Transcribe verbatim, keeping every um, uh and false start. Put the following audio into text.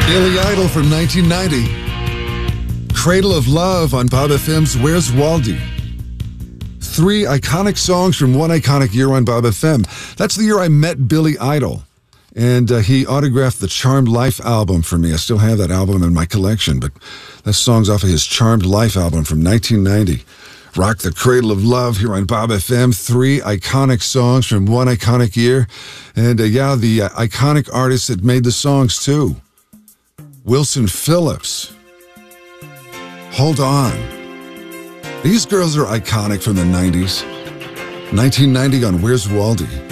Billy Idol from nineteen ninety. Cradle of Love on Bob F M's Where's Waldy. Three iconic songs from one iconic year on Bob F M. That's the year I met Billy Idol. And uh, he autographed the Charmed Life album for me. I still have that album in my collection, but that song's off of his Charmed Life album from nineteen ninety. Rock the Cradle of Love here on Bob F M. Three iconic songs from one iconic year. And uh, yeah, the uh, iconic artists that made the songs too. Wilson Phillips. Hold On. These girls are iconic from the nineties. nineteen ninety on Where's Waldy.